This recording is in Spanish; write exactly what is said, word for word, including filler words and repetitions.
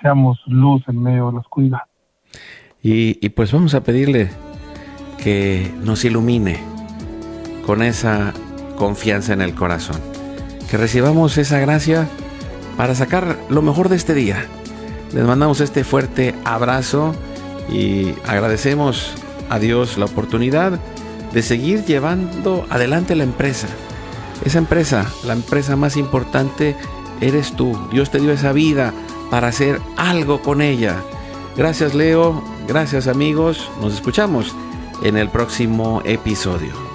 seamos luz en medio de la oscuridad. Y, y pues vamos a pedirle que nos ilumine con esa confianza en el corazón, que recibamos esa gracia para sacar lo mejor de este día. Les mandamos este fuerte abrazo y agradecemos a Dios la oportunidad de seguir llevando adelante la empresa. Esa empresa, la empresa más importante, eres tú. Dios te dio esa vida para hacer algo con ella. Gracias, Leo. Gracias, amigos. Nos escuchamos en el próximo episodio.